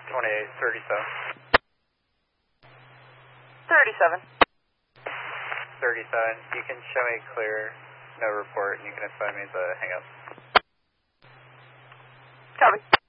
28, 37. 37. You can show me clear, no report, and you can assign me the hang up. Copy.